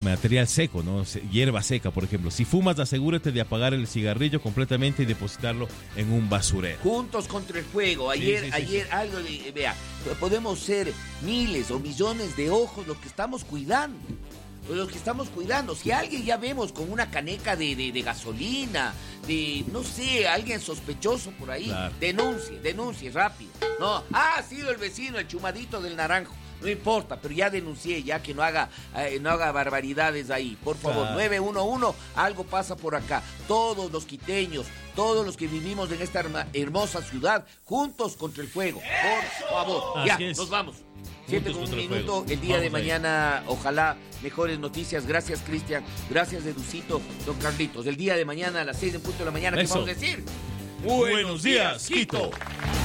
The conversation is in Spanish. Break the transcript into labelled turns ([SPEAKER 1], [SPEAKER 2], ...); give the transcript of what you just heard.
[SPEAKER 1] material seco, ¿no? Hierba seca, por ejemplo. Si fumas, asegúrate de apagar el cigarrillo completamente y depositarlo en un basurero.
[SPEAKER 2] Juntos contra el fuego. Ayer algo de... Vea, podemos ser miles o millones de ojos los que estamos cuidando. Si alguien ya vemos con una caneca de gasolina, no sé, alguien sospechoso por ahí, claro, denuncie rápido. No, ha sido el vecino, el chumadito del naranjo. No importa, pero ya denuncié, ya que no haga barbaridades ahí. Por favor, claro. 911, algo pasa por acá. Todos los quiteños, todos los que vivimos en esta hermosa ciudad, juntos contra el fuego. Por favor, ya, nos vamos. 7:1 el día de mañana, ojalá mejores noticias. Gracias, Cristian. Gracias, Educito, don Carlitos. El día de mañana a las 6 en punto de la mañana, ¿qué vamos a decir?
[SPEAKER 1] Buenos días, Quito.